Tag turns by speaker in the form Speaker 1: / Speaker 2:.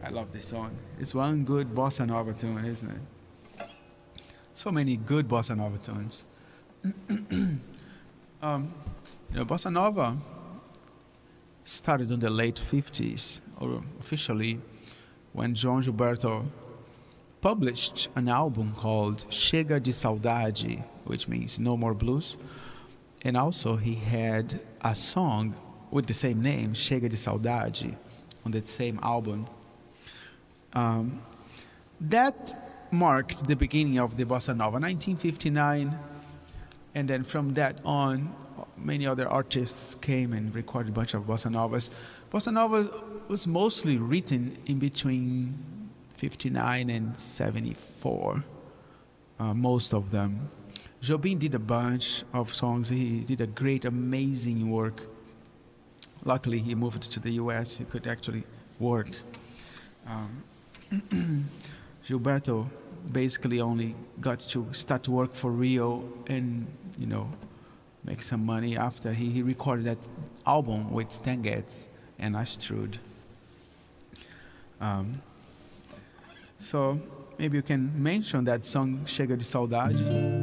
Speaker 1: I love this song. It's one good bossa nova tune, isn't it? So many good bossa nova tunes. Bossa nova started in the late 50s, or officially, when João Gilberto published an album called Chega de Saudade, which means No More Blues. And also he had a song with the same name, Chega de Saudade, on that same album. That marked the beginning of the bossa nova, 1959, and then from that on, many other artists came and recorded a bunch of bossa novas. Bossa nova was mostly written in between 59 and 74, most of them. Jobim did a bunch of songs. He did a great, amazing work. Luckily, he moved to the US. He could actually work. Gilberto basically only got to start to work for Rio and, make some money after he recorded that album with Stan Getz and Astrud. So maybe you can mention that song Chega de Saudade.